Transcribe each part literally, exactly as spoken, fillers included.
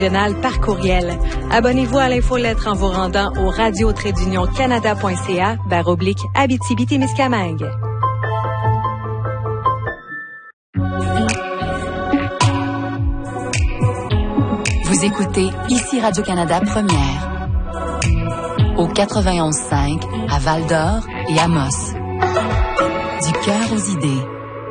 Par courriel. Abonnez-vous à l'infolettre en vous rendant au radio trait d'union canada point c a barre oblique Abitibi-Témiscamingue. Vous écoutez ici Radio-Canada Première. Au quatre-vingt-onze cinq à Val-d'Or et Amos. Du cœur aux idées.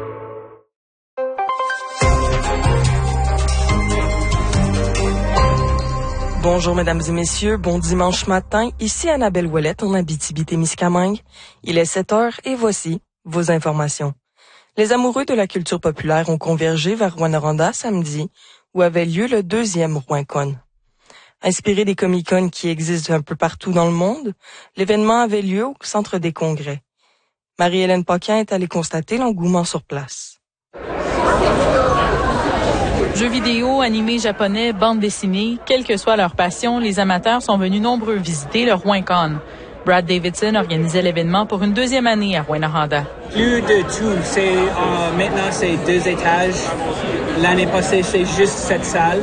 Bonjour mesdames et messieurs, bon dimanche matin, ici Annabelle Ouellette en Abitibi-Témiscamingue. Il est sept heures et voici vos informations. Les amoureux de la culture populaire ont convergé vers Rouyn-Noranda samedi, où avait lieu le deuxième Rouyn-Con. Inspiré des Comic-Con qui existent un peu partout dans le monde, l'événement avait lieu au Centre des Congrès. Marie-Hélène Paquin est allée constater l'engouement sur place. Jeux vidéo, animés japonais, bandes dessinées, quelle que soit leur passion, les amateurs sont venus nombreux visiter le Rouyn-Con. Brad Davidson organisait l'événement pour une deuxième année à Rouyn-Noranda. Plus de tout, c'est euh, maintenant c'est deux étages. L'année passée c'est juste cette salle.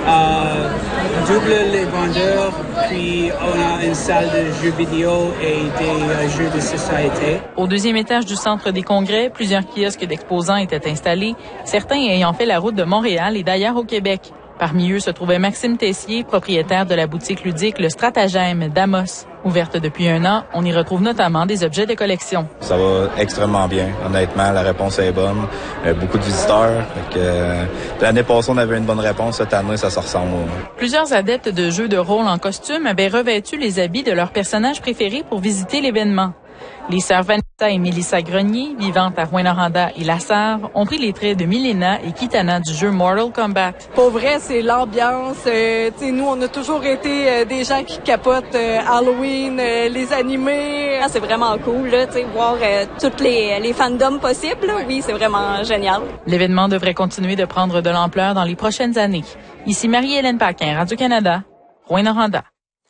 Euh, double les grandeurs, puis on a une salle de jeux vidéo et des euh, jeux de société. Au deuxième étage du Centre des Congrès, plusieurs kiosques d'exposants étaient installés, certains ayant fait la route de Montréal et d'ailleurs au Québec. Parmi eux se trouvait Maxime Tessier, propriétaire de la boutique ludique Le Stratagème d'Amos. Ouverte depuis un an, on y retrouve notamment des objets de collection. Ça va extrêmement bien. Honnêtement, la réponse est bonne. Il y a beaucoup de visiteurs. Fait que, euh, l'année passée, on avait une bonne réponse. Cette année, ça se ressemble. Plusieurs adeptes de jeux de rôle en costume avaient revêtu les habits de leurs personnages préférés pour visiter l'événement. Les sœurs Vanessa et Mélissa Grenier, vivantes à Rouyn-Noranda et La Sarre, ont pris les traits de Milena et Kitana du jeu Mortal Kombat. Pour vrai, c'est l'ambiance. Euh, tu sais, nous, on a toujours été euh, des gens qui capotent euh, Halloween, euh, les animés. Ah, c'est vraiment cool, là, tu sais, voir euh, toutes les, les fandoms possibles. Là. Oui, c'est vraiment génial. L'événement devrait continuer de prendre de l'ampleur dans les prochaines années. Ici Marie-Hélène Paquin, Radio-Canada, Rouyn-Noranda.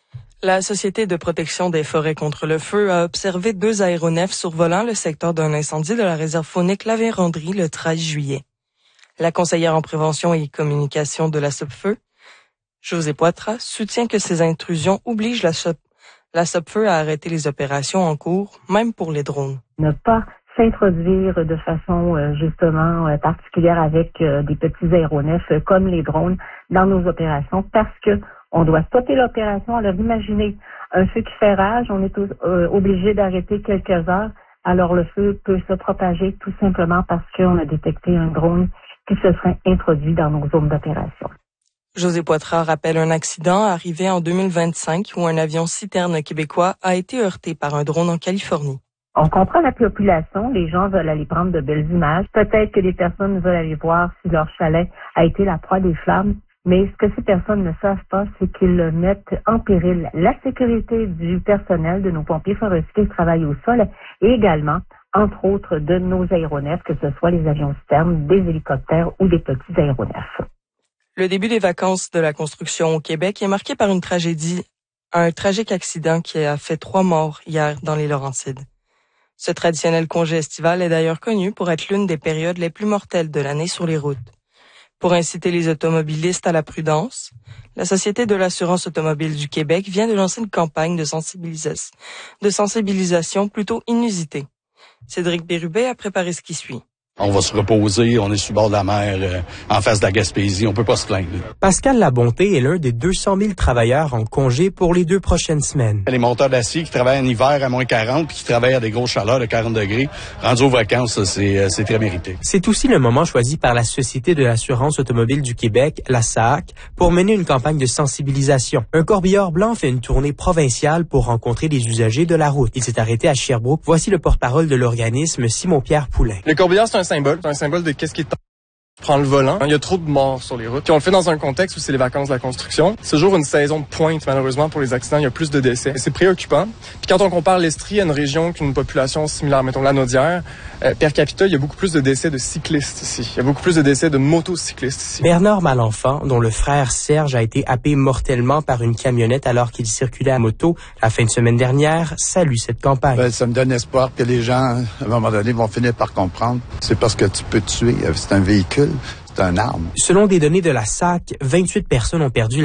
La Société de protection des forêts contre le feu a observé deux aéronefs survolant le secteur d'un incendie de la réserve faunique La Vérandrie le treize juillet. La conseillère en prévention et communication de la SOPFEU, José Poitras, soutient que ces intrusions obligent la, SOP, la SOPFEU à arrêter les opérations en cours, même pour les drones. Ne pas s'introduire de façon euh, justement euh, particulière avec euh, des petits aéronefs euh, comme les drones dans nos opérations parce que on doit stopper l'opération. Alors imaginez un feu qui fait rage, on est euh, obligé d'arrêter quelques heures. Alors le feu peut se propager tout simplement parce qu'on a détecté un drone qui se serait introduit dans nos zones d'opération. José Poitras rappelle un accident arrivé en deux mille vingt-cinq où un avion citerne québécois a été heurté par un drone en Californie. On comprend la population, les gens veulent aller prendre de belles images. Peut-être que des personnes veulent aller voir si leur chalet a été la proie des flammes. Mais ce que ces personnes ne savent pas, c'est qu'ils mettent en péril la sécurité du personnel, de nos pompiers forestiers qui travaillent au sol et également, entre autres, de nos aéronefs, que ce soit les avions citernes, des hélicoptères ou des petits aéronefs. Le début des vacances de la construction au Québec est marqué par une tragédie, un tragique accident qui a fait trois morts hier dans les Laurentides. Ce traditionnel congé estival est d'ailleurs connu pour être l'une des périodes les plus mortelles de l'année sur les routes. Pour inciter les automobilistes à la prudence, la Société de l'assurance automobile du Québec vient de lancer une campagne de sensibilisation, de sensibilisation plutôt inusitée. Cédric Bérubé a préparé ce qui suit. On va se reposer, on est sur le bord de la mer, euh, en face de la Gaspésie, on peut pas se plaindre. Pascal Labonté est l'un des deux cent mille travailleurs en congé pour les deux prochaines semaines. Les monteurs d'acier qui travaillent en hiver à moins quarante puis qui travaillent à des grosses chaleurs de quarante degrés, rendus aux vacances, c'est, c'est très mérité. C'est aussi le moment choisi par la Société de l'assurance automobile du Québec, la S A A C, pour mener une campagne de sensibilisation. Un corbillard blanc fait une tournée provinciale pour rencontrer les usagers de la route. Il s'est arrêté à Sherbrooke. Voici le porte-parole de l'organisme, Simon-Pierre Poulain. Le corbillard, c'est un symbole. C'est un symbole de qu'est-ce qui est prendre le volant. Il y a trop de morts sur les routes. Puis on le fait dans un contexte où c'est les vacances de la construction. C'est toujours une saison de pointe, malheureusement, pour les accidents. Il y a plus de décès. Et c'est préoccupant. Puis quand on compare l'Estrie à une région qu'une population similaire, mettons la Naudière, euh, per capita, il y a beaucoup plus de décès de cyclistes ici. Il y a beaucoup plus de décès de motocyclistes ici. Bernard Malenfant, dont le frère Serge a été happé mortellement par une camionnette alors qu'il circulait à moto la fin de semaine dernière, salue cette campagne. Ben, ça me donne espoir que les gens, à un moment donné, vont finir par comprendre. C'est parce que tu peux tuer. C'est un véhicule. C'est une arme. Selon des données de la S A C, vingt-huit personnes ont perdu la